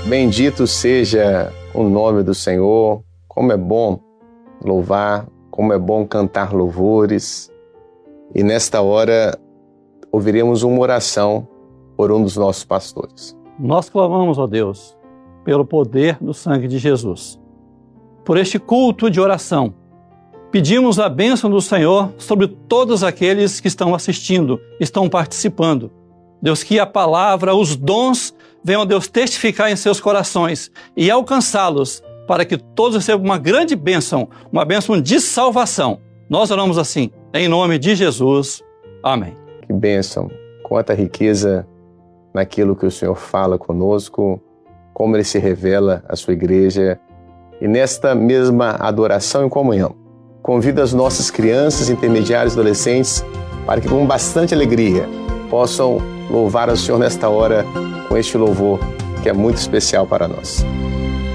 Bendito seja o nome do Senhor. Como é bom louvar, como é bom cantar louvores. E nesta hora ouviremos uma oração por um dos nossos pastores. Nós clamamos, ó Deus, pelo poder do sangue de Jesus. Por este culto de oração, pedimos a bênção do Senhor sobre todos aqueles que estão assistindo, estão participando. Deus, que a palavra, os dons venham, Deus, testificar em seus corações e alcançá-los para que todos recebam uma grande bênção, uma bênção de salvação. Nós oramos assim, em nome de Jesus. Amém. Que bênção, quanta riqueza naquilo que o Senhor fala conosco, como Ele se revela à sua igreja. E nesta mesma adoração e comunhão, convido as nossas crianças, intermediários, adolescentes, para que com bastante alegria possam louvar ao Senhor nesta hora com este louvor que é muito especial para nós.